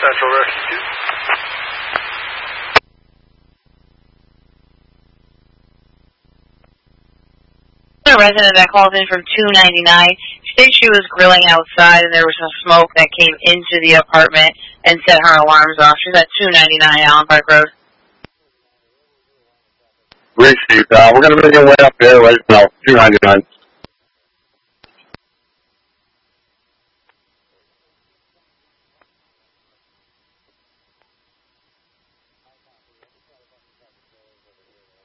Central Rescue 2. A resident that called in from 299 states she was grilling outside and there was some smoke that came into the apartment and set her alarms off. She's at 299 Allen Park Road. Great, Steve. We're going to bring your way up there right now, 299.